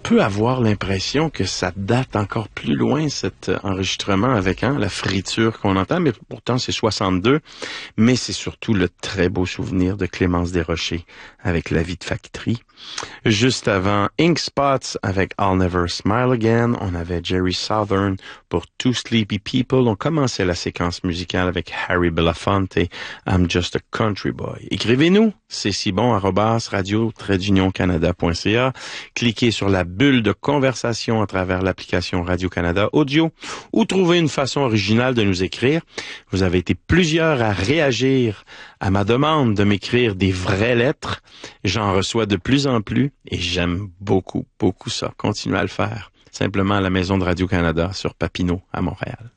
peut avoir l'impression que ça date encore plus loin, cet enregistrement avec la friture qu'on entend, mais pourtant c'est 62. Mais c'est surtout le très beau souvenir de Clémence Desrochers avec La vie de factory. Juste avant, Ink Spots avec I'll Never Smile Again. On avait Jerry Southern pour Two Sleepy People. On commençait la séquence musicale avec Harry Belafonte et I'm Just a Country Boy. Écrivez-nous, c'est si bon, @radio-canada.ca. Cliquez sur la bulle de conversation à travers l'application Radio-Canada Audio ou trouvez une façon originale de nous écrire. Vous avez été plusieurs à réagir à ma demande de m'écrire des vraies lettres. J'en reçois de plus en plus et j'aime beaucoup, beaucoup ça. Continuez à le faire. Simplement à la maison de Radio-Canada sur Papineau à Montréal.